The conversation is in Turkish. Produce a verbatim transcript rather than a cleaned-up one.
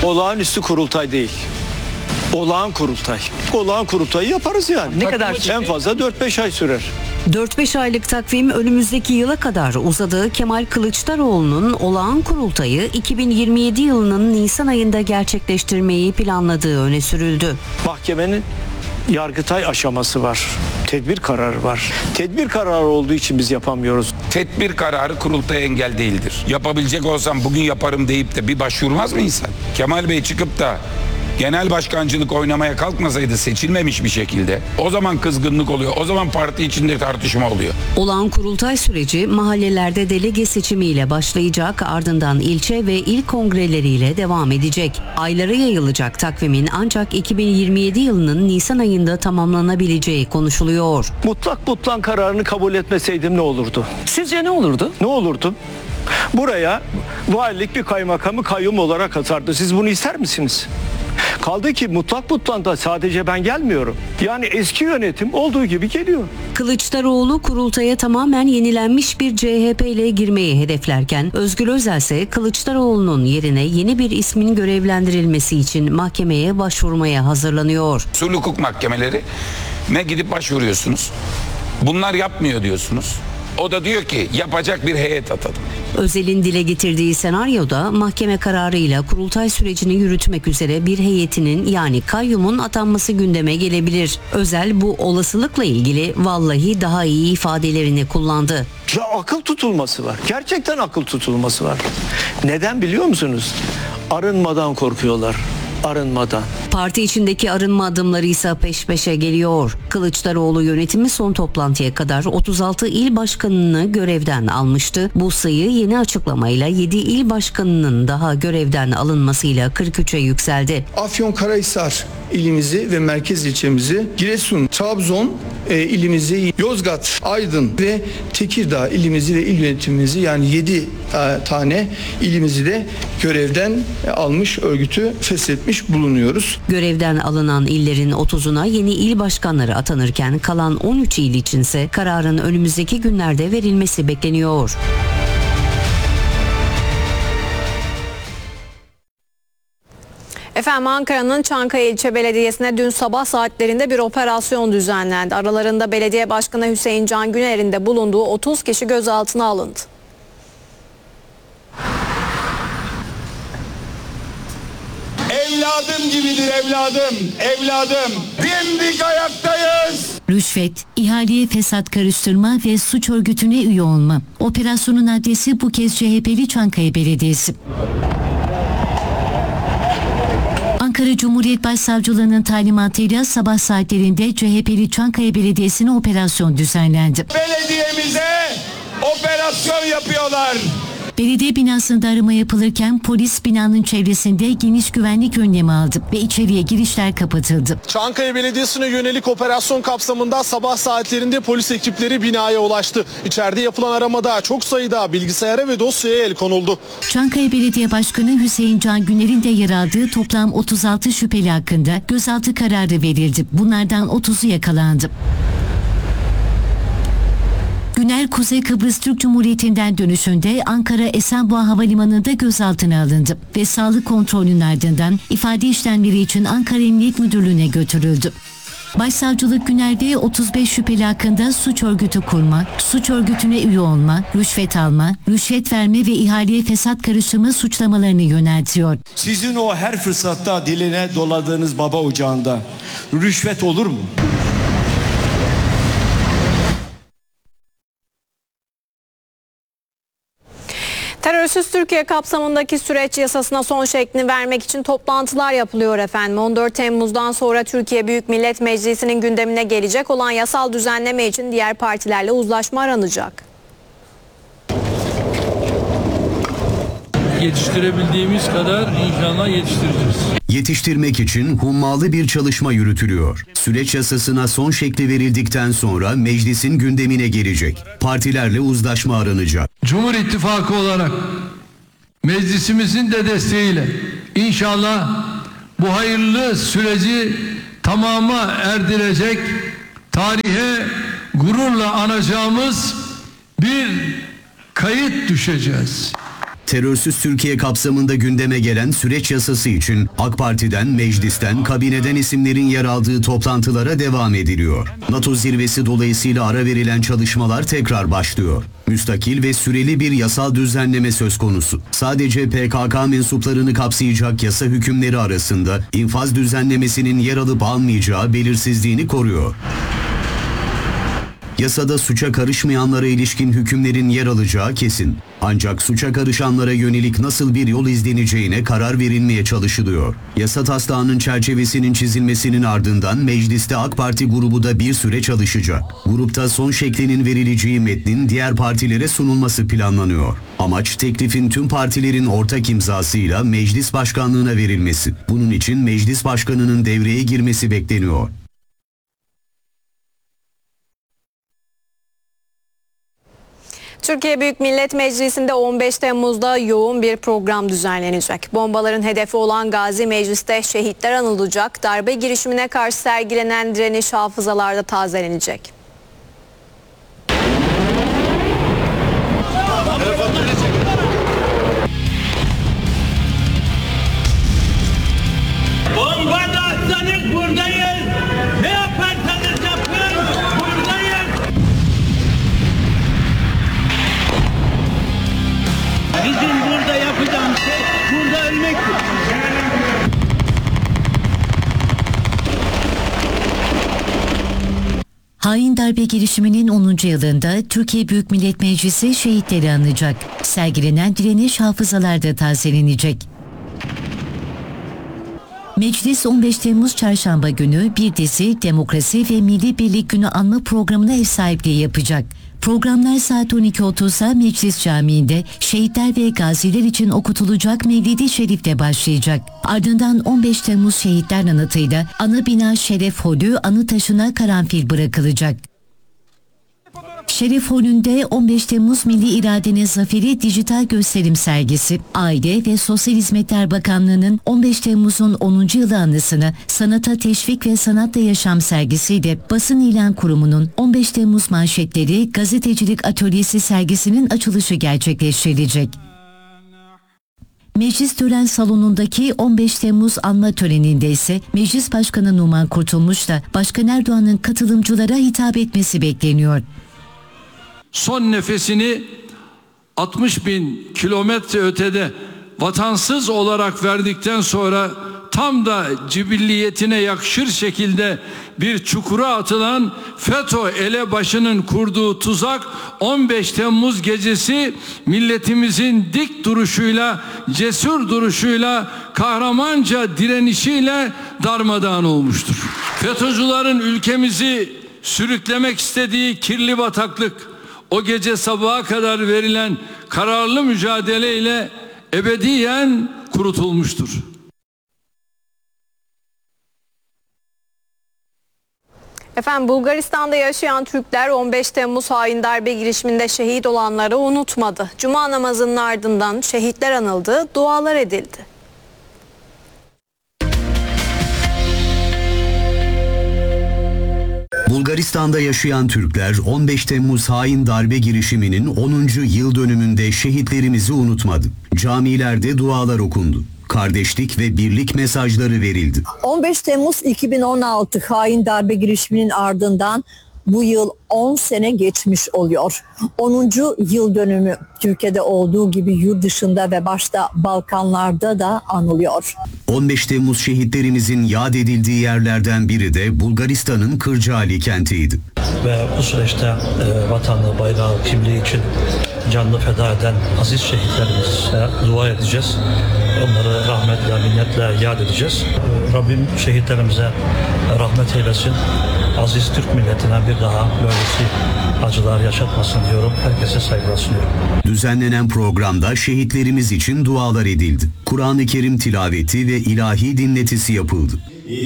Olağanüstü kurultay değil. Olağan kurultay. Olağan kurultayı yaparız yani. Ne kadar? En fazla dört beş ay sürer. dört beş aylık takvim önümüzdeki yıla kadar uzadığı Kemal Kılıçdaroğlu'nun olağan kurultayı iki bin yirmi yedi yılının Nisan ayında gerçekleştirmeyi planladığı öne sürüldü. Mahkemenin Yargıtay aşaması var. Tedbir kararı var. Tedbir kararı olduğu için biz yapamıyoruz. Tedbir kararı kurultaya engel değildir. Yapabilecek olsam bugün yaparım deyip de bir başvurmaz mı insan? Kemal Bey çıkıp da genel başkancılık oynamaya kalkmasaydı, seçilmemiş bir şekilde, o zaman kızgınlık oluyor. O zaman parti içinde tartışma oluyor. Olağan kurultay süreci mahallelerde delege seçimiyle başlayacak, ardından ilçe ve il kongreleriyle devam edecek. Aylara yayılacak takvimin ancak iki bin yirmi yedi yılının Nisan ayında tamamlanabileceği konuşuluyor. Mutlak mutlak kararını kabul etmeseydim ne olurdu? Sizce ne olurdu? Ne olurdu? Buraya valilik bir kaymakamı kayyum olarak atardı. Siz bunu ister misiniz? Kaldı ki mutlak mutlakta sadece ben gelmiyorum. Yani eski yönetim olduğu gibi geliyor. Kılıçdaroğlu kurultaya tamamen yenilenmiş bir C H P ile girmeyi hedeflerken Özgür Özel ise Kılıçdaroğlu'nun yerine yeni bir ismin görevlendirilmesi için mahkemeye başvurmaya hazırlanıyor. Usul hukuk mahkemeleri ne gidip başvuruyorsunuz? Bunlar yapmıyor diyorsunuz. O da diyor ki yapacak bir heyet atalım. Özel'in dile getirdiği senaryoda mahkeme kararıyla kurultay sürecini yürütmek üzere bir heyetinin yani kayyumun atanması gündeme gelebilir. Özel bu olasılıkla ilgili vallahi daha iyi ifadelerini kullandı. Ya akıl tutulması var. Gerçekten akıl tutulması var. Neden biliyor musunuz? Arınmadan korkuyorlar. Arınmadan. Parti içindeki arınma adımları ise peş peşe geliyor. Kılıçdaroğlu yönetimi son toplantıya kadar otuz altı il başkanını görevden almıştı. Bu sayı yeni açıklamayla yedi il başkanının daha görevden alınmasıyla kırk üçe yükseldi. Afyonkarahisar ilimizi ve merkez ilçemizi, Giresun, Trabzon e, ilimizi, Yozgat, Aydın ve Tekirdağ ilimizi ve il yönetimimizi yani yedi e, tane ilimizi de görevden e, almış, örgütü feshetmiş bulunuyoruz. Görevden alınan illerin otuzuna yeni il başkanları atanırken kalan on üç il içinse kararın önümüzdeki günlerde verilmesi bekleniyor. Efendim Ankara'nın Çankaya İlçe Belediyesi'ne dün sabah saatlerinde bir operasyon düzenlendi. Aralarında Belediye Başkanı Hüseyin Can Güner'in de bulunduğu otuz kişi gözaltına alındı. Evladım gibidir evladım, evladım. Dimdik ayaktayız. Rüşvet, ihaleye fesat karıştırma ve suç örgütüne üye olma. Operasyonun adresi bu kez C H P'li Çankaya Belediyesi. Ankara Cumhuriyet Başsavcılığı'nın talimatıyla sabah saatlerinde C H P'li Çankaya Belediyesi'ne operasyon düzenlendi. Belediyemize operasyon yapıyorlar. Belediye binasında arama yapılırken polis binanın çevresinde geniş güvenlik önlemi aldı ve içeriye girişler kapatıldı. Çankaya Belediyesi'ne yönelik operasyon kapsamında sabah saatlerinde polis ekipleri binaya ulaştı. İçeride yapılan aramada çok sayıda bilgisayara ve dosyaya el konuldu. Çankaya Belediye Başkanı Hüseyin Can Güner'in de yer aldığı toplam otuz altı şüpheli hakkında gözaltı kararı verildi. Bunlardan otuzu yakalandı. Güner Kuzey Kıbrıs Türk Cumhuriyeti'nden dönüşünde Ankara Esenboğa Havalimanı'nda gözaltına alındı ve sağlık kontrolünün ardından ifade işlemleri için Ankara Emniyet Müdürlüğü'ne götürüldü. Başsavcılık Güner'de otuz beş şüpheli hakkında suç örgütü kurma, suç örgütüne üye olma, rüşvet alma, rüşvet verme ve ihaleye fesat karıştırma suçlamalarını yöneltiyor. Sizin o her fırsatta diline doladığınız baba ocağında rüşvet olur mu? Terörsüz Türkiye kapsamındaki süreç yasasına son şeklini vermek için toplantılar yapılıyor efendim. on dört Temmuz'dan sonra Türkiye Büyük Millet Meclisi'nin gündemine gelecek olan yasal düzenleme için diğer partilerle uzlaşma aranacak. Yetiştirebildiğimiz kadar inşallah yetiştireceğiz. Yetiştirmek için hummalı bir çalışma yürütülüyor. Süreç yasasına son şekli verildikten sonra meclisin gündemine gelecek. Partilerle uzlaşma aranacak. Cumhur İttifakı olarak meclisimizin de desteğiyle inşallah bu hayırlı süreci tamama erdirecek, tarihe gururla anacağımız bir kayıt düşeceğiz. Terörsüz Türkiye kapsamında gündeme gelen süreç yasası için AK Parti'den, meclisten, kabineden isimlerin yer aldığı toplantılara devam ediliyor. NATO zirvesi dolayısıyla ara verilen çalışmalar tekrar başlıyor. Müstakil ve süreli bir yasal düzenleme söz konusu. Sadece P K K mensuplarını kapsayacak yasa hükümleri arasında infaz düzenlemesinin yer alıp almayacağı belirsizliğini koruyor. Yasada suça karışmayanlara ilişkin hükümlerin yer alacağı kesin. Ancak suça karışanlara yönelik nasıl bir yol izleneceğine karar verilmeye çalışılıyor. Yasa taslağının çerçevesinin çizilmesinin ardından mecliste AK Parti grubu da bir süre çalışacak. Grupta son şeklinin verileceği metnin diğer partilere sunulması planlanıyor. Amaç teklifin tüm partilerin ortak imzasıyla meclis başkanlığına verilmesi. Bunun için meclis başkanının devreye girmesi bekleniyor. Türkiye Büyük Millet Meclisi'nde on beş Temmuz'da yoğun bir program düzenlenecek. Bombaların hedefi olan Gazi Meclis'te şehitler anılacak. Darbe girişimine karşı sergilenen direniş hafızalarda tazelenecek. Bomba da atsanız buradayız. Ne yaparsanız yapın buradayız. Bizim burada yapacağımız şey burada ölmektir. Hain darbe girişiminin onuncu yılında Türkiye Büyük Millet Meclisi şehitleri anacak. Sergilenen direniş hafızalarda tazelenecek. Meclis on beş Temmuz Çarşamba günü bir dizi Demokrasi ve Milli Birlik Günü anma programına ev sahipliği yapacak. Programlar saat on iki otuzda Meclis Camii'nde şehitler ve gaziler için okutulacak Mevlid-i Şerif'le başlayacak. Ardından on beş Temmuz şehitler anıtıyla ana bina Şeref Holü anı taşına karanfil bırakılacak. Şeref Holü'nde on beş Temmuz Milli İradenin Zaferi dijital gösterim sergisi, Aile ve Sosyal Hizmetler Bakanlığı'nın on beş Temmuz'un onuncu yılı anısını Sanata Teşvik ve Sanatla Yaşam sergisiyle Basın İlan Kurumu'nun on beş Temmuz manşetleri Gazetecilik Atölyesi sergisinin açılışı gerçekleştirilecek. Meclis tören salonundaki on beş Temmuz anma töreninde ise Meclis Başkanı Numan Kurtulmuş da Başkan Erdoğan'ın katılımcılara hitap etmesi bekleniyor. Son nefesini altmış bin kilometre ötede vatansız olarak verdikten sonra tam da cibilliyetine yakışır şekilde bir çukura atılan FETÖ elebaşının kurduğu tuzak on beş Temmuz gecesi milletimizin dik duruşuyla, cesur duruşuyla, kahramanca direnişiyle darmadağın olmuştur. FETÖ'cülerin ülkemizi sürüklemek istediği kirli bataklık o gece sabaha kadar verilen kararlı mücadeleyle ebediyen kurutulmuştur. Efendim Bulgaristan'da yaşayan Türkler on beş Temmuz hain darbe girişiminde şehit olanları unutmadı. Cuma namazının ardından şehitler anıldı, dualar edildi. Bulgaristan'da yaşayan Türkler on beş Temmuz hain darbe girişiminin onuncu yıl dönümünde şehitlerimizi unutmadı. Camilerde dualar okundu. Kardeşlik ve birlik mesajları verildi. on beş Temmuz iki bin on altı hain darbe girişiminin ardından bu yıl on sene geçmiş oluyor. onuncu yıl dönümü Türkiye'de olduğu gibi yurt dışında ve başta Balkanlarda da anılıyor. on beş Temmuz şehitlerimizin yad edildiği yerlerden biri de Bulgaristan'ın Kırcaali kentiydi. Ve bu süreçte e, vatanı, bayrağı, kimliği için canını feda eden aziz şehitlerimize dua edeceğiz. Onları rahmetle, minnetle yad edeceğiz. Rabbim şehitlerimize rahmet eylesin. Aziz Türk milletine bir daha böylesi acılar yaşatmasın diyorum. Herkese saygılar sunuyorum. Düzenlenen programda şehitlerimiz için dualar edildi. Kur'an-ı Kerim tilaveti ve ilahi dinletisi yapıldı.